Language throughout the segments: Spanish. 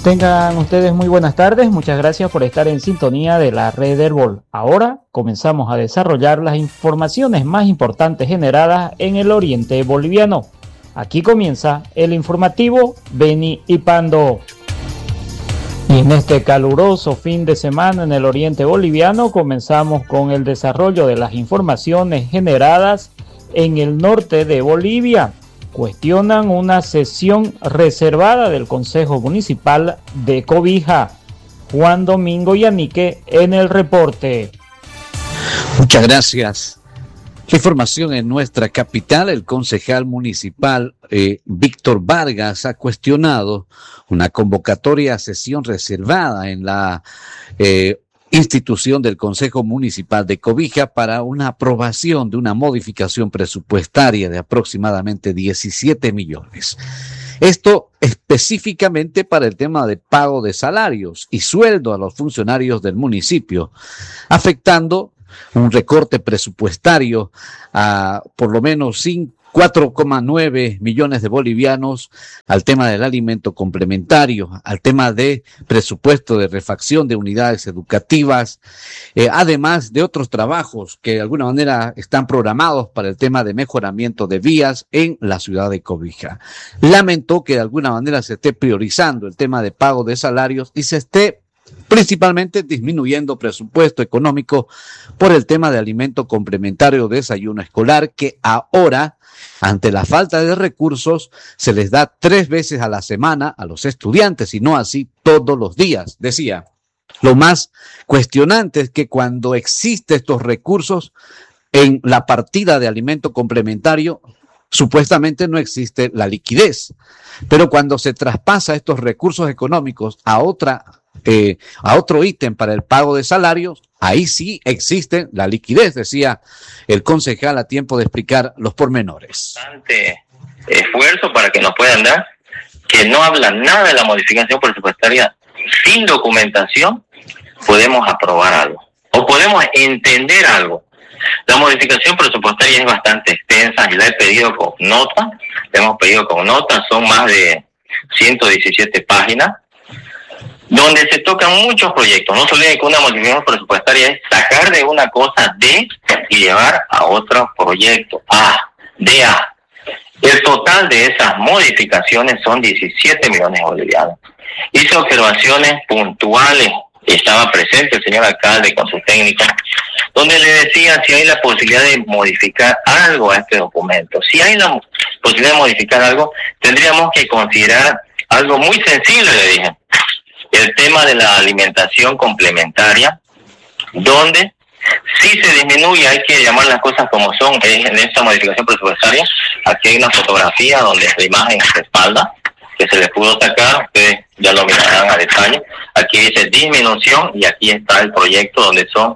Tengan ustedes muy buenas tardes, muchas gracias por estar en sintonía de la red Herbol. Ahora comenzamos a desarrollar las informaciones más importantes generadas en el oriente boliviano. Aquí comienza el informativo Beni y Pando. Y en este caluroso fin de semana en el oriente boliviano comenzamos con el desarrollo de las informaciones generadas en el norte de Bolivia. Cuestionan una sesión reservada del Consejo Municipal de Cobija. Juan Domingo Yanique en el reporte. Muchas gracias. La información en nuestra capital, el concejal municipal Víctor Vargas ha cuestionado una convocatoria a sesión reservada en la institución del Consejo Municipal de Cobija para una aprobación de una modificación presupuestaria de aproximadamente 17 millones. Esto específicamente para el tema de pago de salarios y sueldo a los funcionarios del municipio, afectando un recorte presupuestario a por lo menos 4,9 millones de bolivianos, al tema del alimento complementario, al tema de presupuesto de refacción de unidades educativas, además de otros trabajos que de alguna manera están programados para el tema de mejoramiento de vías en la ciudad de Cobija. Lamentó que de alguna manera se esté priorizando el tema de pago de salarios y se esté principalmente disminuyendo presupuesto económico por el tema de alimento complementario, desayuno escolar, que ahora, ante la falta de recursos, se les da 3 veces a la semana a los estudiantes y no así todos los días. Decía, lo más cuestionante es que cuando existen estos recursos en la partida de alimento complementario, supuestamente no existe la liquidez, pero cuando se traspasa estos recursos económicos a otro ítem para el pago de salarios, ahí sí existe la liquidez, decía el concejal a tiempo de explicar los pormenores. Bastante esfuerzo para que nos puedan dar, que no habla nada de la modificación presupuestaria. Sin documentación podemos aprobar algo o podemos entender algo. La modificación presupuestaria es bastante extensa y la he pedido con nota, son más de 117 páginas, donde se tocan muchos proyectos. No se olviden que una modificación presupuestaria es sacar de una cosa D y llevar a otro proyecto A. El total de esas modificaciones son 17 millones de bolivianos. Hice observaciones puntuales, estaba presente el señor alcalde con sus técnicos, donde le decía si hay la posibilidad de modificar algo a este documento. Si hay la posibilidad de modificar algo, tendríamos que considerar algo muy sensible, le dije. El tema de la alimentación complementaria, donde si se disminuye, hay que llamar las cosas como son. En esta modificación presupuestaria, aquí hay una fotografía donde la imagen se respalda, que se le pudo sacar, ustedes ya lo mirarán a detalle. Aquí dice disminución y aquí está el proyecto donde son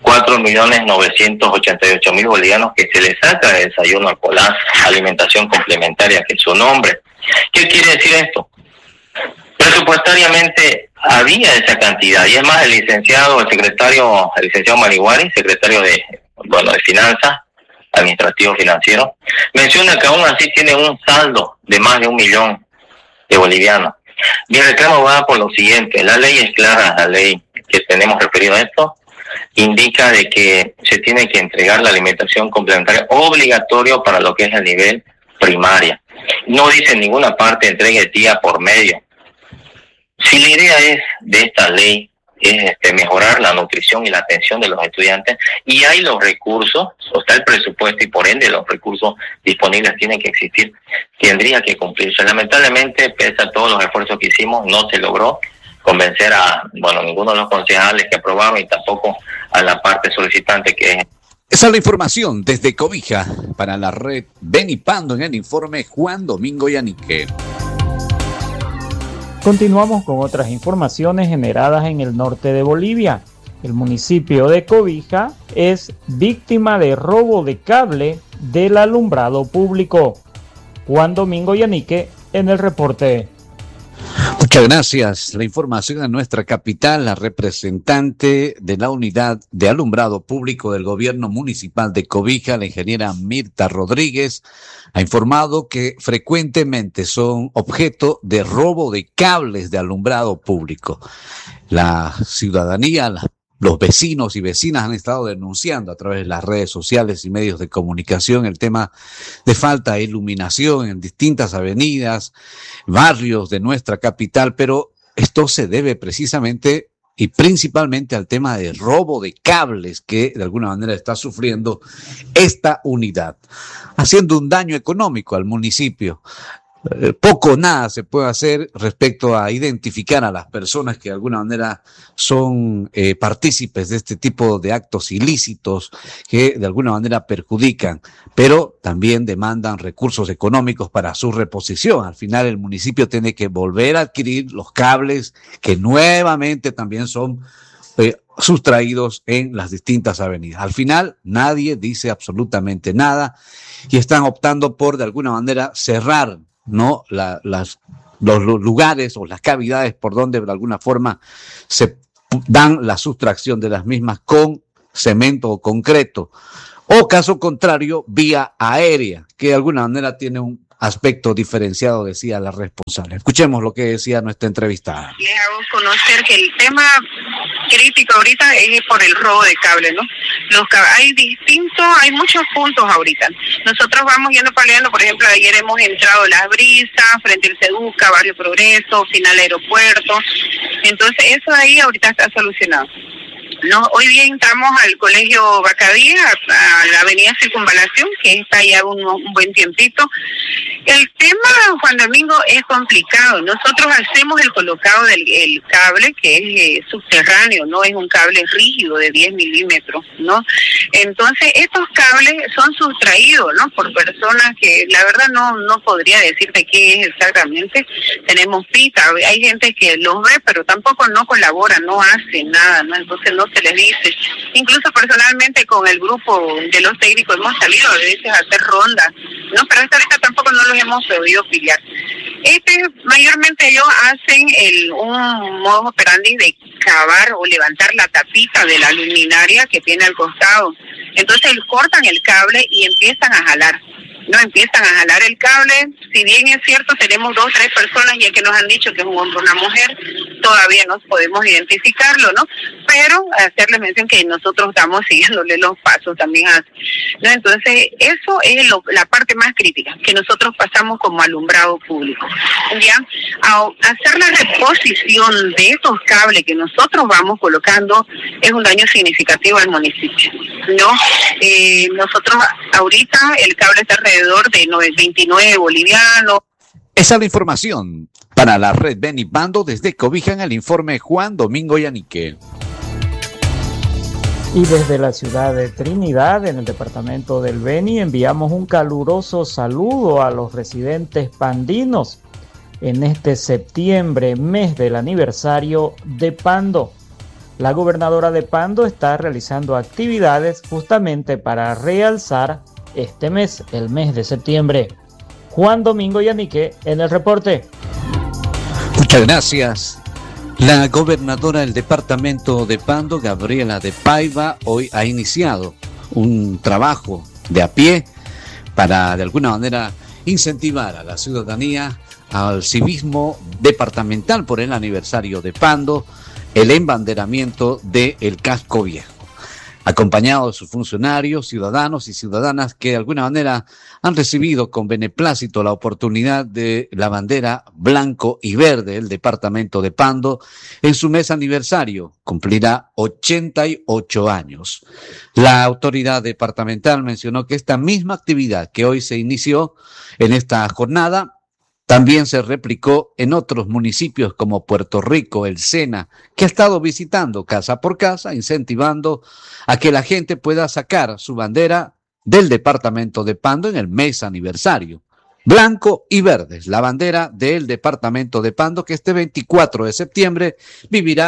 4.988.000 bolivianos que se les saca de desayuno escolar, alimentación complementaria, que es su nombre. ¿Qué quiere decir esto? Presupuestariamente había esa cantidad, y es más, el licenciado Mariguari, secretario de Finanzas, Administrativo Financiero, menciona que aún así tiene un saldo de más de 1 millón de bolivianos. Mi reclamo va por lo siguiente: la ley es clara, la ley que tenemos referido a esto, indica de que se tiene que entregar la alimentación complementaria obligatorio para lo que es el nivel primaria. No dice en ninguna parte entregue día por medio. Si la idea de esta ley es mejorar la nutrición y la atención de los estudiantes, y hay los recursos, o está el presupuesto y por ende los recursos disponibles tienen que existir, tendría que cumplirse. Lamentablemente, pese a todos los esfuerzos que hicimos, no se logró convencer a ninguno de los concejales que aprobaron y tampoco a la parte solicitante que es. Esa es la información desde Cobija para la red Beni Pando en el informe Juan Domingo Yanique. Continuamos con otras informaciones generadas en el norte de Bolivia. El municipio de Cobija es víctima de robo de cable del alumbrado público. Juan Domingo Yanique en el reporte. Muchas Muchas gracias. La información en nuestra capital, la representante de la Unidad de Alumbrado Público del Gobierno Municipal de Cobija, la ingeniera Mirta Rodríguez, ha informado que frecuentemente son objeto de robo de cables de alumbrado público. La ciudadanía, los vecinos y vecinas han estado denunciando a través de las redes sociales y medios de comunicación el tema de falta de iluminación en distintas avenidas, barrios de nuestra capital, pero esto se debe precisamente y principalmente al tema de robo de cables que de alguna manera está sufriendo esta unidad, haciendo un daño económico al municipio. Poco o nada se puede hacer respecto a identificar a las personas que de alguna manera son partícipes de este tipo de actos ilícitos que de alguna manera perjudican, pero también demandan recursos económicos para su reposición. Al final el municipio tiene que volver a adquirir los cables que nuevamente también son sustraídos en las distintas avenidas. Al final nadie dice absolutamente nada y están optando por de alguna manera cerrar los lugares o las cavidades por donde de alguna forma se dan la sustracción de las mismas con cemento o concreto, o caso contrario, vía aérea, que de alguna manera tiene un aspecto diferenciado, decía la responsable. Escuchemos lo que decía nuestra entrevistada. Les hago conocer que el tema crítico ahorita es por el robo de cable, ¿no? Hay muchos puntos ahorita. Nosotros vamos yendo peleando, por ejemplo, ayer hemos entrado Las Brisas, frente al Seduca, Barrio Progreso, final aeropuerto. Entonces eso ahí ahorita está solucionado. No, hoy bien entramos al colegio Bacadía, a la avenida Circunvalación, que está ya un buen tiempito. El tema, Juan Domingo, es complicado. Nosotros hacemos el colocado del cable, que es subterráneo, no es un cable rígido de 10 milímetros, ¿no? Entonces, estos cables son sustraídos, ¿no? Por personas que, la verdad, no podría decirte qué es exactamente. Tenemos pita, hay gente que los ve, pero tampoco no colabora, no hace nada, ¿no? Entonces, no se les dice. Incluso personalmente con el grupo de los técnicos hemos salido a veces a hacer rondas, ¿no? Pero hasta ahorita tampoco no los hemos podido pillar. Mayormente ellos hacen un modo operandi de cavar o levantar la tapita de la luminaria que tiene al costado. Entonces cortan el cable y empiezan a jalar. No empiezan a jalar el cable. Si bien es cierto, tenemos 2 o 3 personas ya que nos han dicho que es un hombre o una mujer, todavía no podemos identificarlo, ¿no? Pero hacerles mención que nosotros estamos siguiéndole los pasos también, ¿no? Entonces, eso es la parte más crítica, que nosotros pasamos como alumbrado público. Ya, hacer la reposición de estos cables que nosotros vamos colocando es un daño significativo al municipio, ¿no? Nosotros ahorita el cable está alrededor de 29 bolivianos. Esa es la información para la red Beni Pando desde Cobija en el informe Juan Domingo Yanique. Y desde la ciudad de Trinidad, en el departamento del Beni, enviamos un caluroso saludo a los residentes pandinos en este septiembre, mes del aniversario de Pando. La gobernadora de Pando está realizando actividades justamente para realzar este mes, el mes de septiembre. Juan Domingo Yanique en el reporte. Muchas gracias. La gobernadora del departamento de Pando, Gabriela de Paiva, hoy ha iniciado un trabajo de a pie para de alguna manera incentivar a la ciudadanía al civismo departamental por el aniversario de Pando, el embanderamiento del casco viejo, acompañado de sus funcionarios, ciudadanos y ciudadanas que de alguna manera han recibido con beneplácito la oportunidad de la bandera blanco y verde del departamento de Pando en su mes aniversario. Cumplirá 88 años. La autoridad departamental mencionó que esta misma actividad que hoy se inició en esta jornada también se replicó en otros municipios como Puerto Rico, El Sena, que ha estado visitando casa por casa, incentivando a que la gente pueda sacar su bandera del departamento de Pando en el mes aniversario. Blanco y verde, la bandera del departamento de Pando que este 24 de septiembre vivirá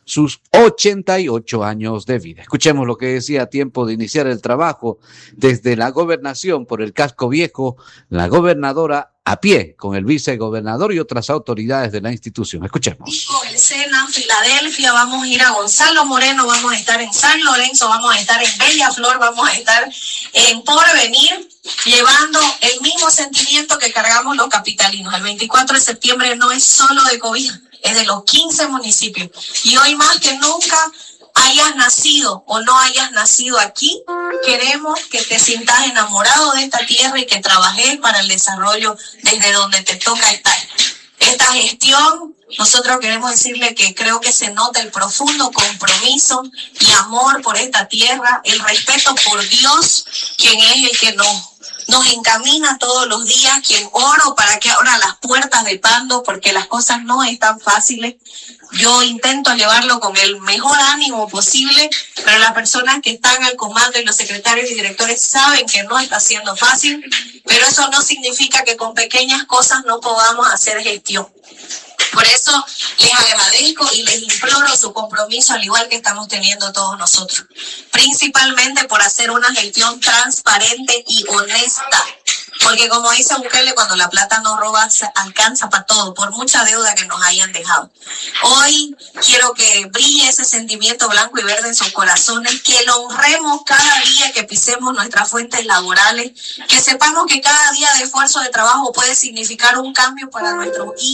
sus 88 años de vida. Escuchemos lo que decía a tiempo de iniciar el trabajo desde la gobernación por el Casco Viejo, la gobernadora a pie con el vicegobernador y otras autoridades de la institución. Escuchemos. Con el SENA, Filadelfia, vamos a ir a Gonzalo Moreno, vamos a estar en San Lorenzo, vamos a estar en Bellaflor, vamos a estar en Porvenir, llevando el mismo sentimiento que cargamos los capitalinos. El 24 de septiembre no es solo de COVID, es de los 15 municipios. Y hoy más que nunca, hayas nacido o no hayas nacido aquí, queremos que te sientas enamorado de esta tierra y que trabajes para el desarrollo desde donde te toca estar. Esta gestión, nosotros queremos decirle que creo que se nota el profundo compromiso y amor por esta tierra, el respeto por Dios, quien es el que nos encamina todos los días, quien oro para que abra las puertas de Pando, porque las cosas no están fáciles. Yo intento llevarlo con el mejor ánimo posible, pero las personas que están al comando y los secretarios y directores saben que no está siendo fácil, pero eso no significa que con pequeñas cosas no podamos hacer gestión. Por eso les agradezco y les imploro su compromiso, al igual que estamos teniendo todos nosotros, principalmente por hacer una gestión transparente y honesta. Porque como dice Bukele, cuando la plata no roba, alcanza para todo, por mucha deuda que nos hayan dejado. Hoy quiero que brille ese sentimiento blanco y verde en sus corazones, que lo honremos cada día que pisemos nuestras fuentes laborales, que sepamos que cada día de esfuerzo de trabajo puede significar un cambio para nuestros hijos.